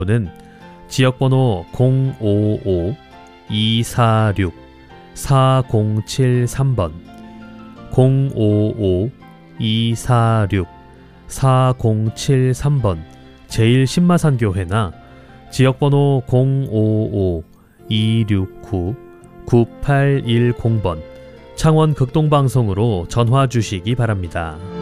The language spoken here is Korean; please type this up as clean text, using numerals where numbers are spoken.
는 지역번호 055-246-4073번 055-246-4073번 제1신마산교회나 지역번호 055-269-9810번 창원 극동방송으로 전화 주시기 바랍니다.